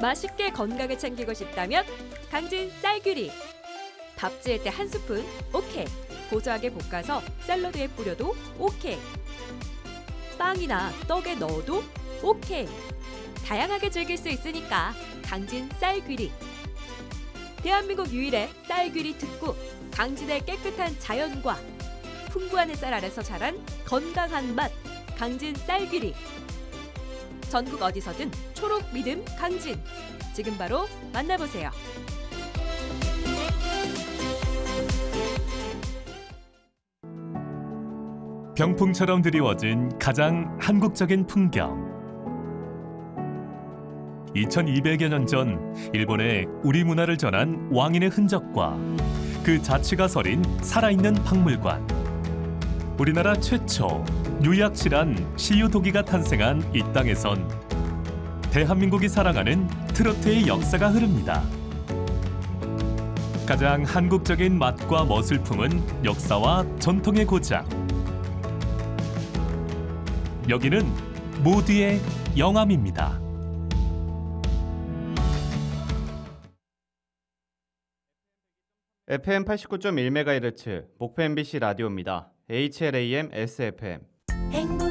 맛있게 건강을 챙기고 싶다면 강진 쌀귀리. 밥 지을 때 한 스푼 오케이. 고소하게 볶아서 샐러드에 뿌려도 오케이. 빵이나 떡에 넣어도 오케이. 다양하게 즐길 수 있으니까 강진 쌀귀리. 대한민국 유일의 쌀귀리 특구, 강진의 깨끗한 자연과 풍부한 햇살 아래서 자란 건강한 맛, 강진 쌀귀리. 전국 어디서든 초록 믿음 강진. 지금 바로 만나보세요. 병풍처럼 드리워진 가장 한국적인 풍경. 2200여 년 전 일본에 우리 문화를 전한 왕인의 흔적과 그 자취가 서린 살아있는 박물관. 우리나라 최초 유약실한 시유도기가 탄생한 이 땅에선 대한민국이 사랑하는 트로트의 역사가 흐릅니다. 가장 한국적인 맛과 멋을 품은 역사와 전통의 고장. 여기는 모두의 영암입니다. FM 89.1MHz 목포 MBC 라디오입니다. HLAM SFM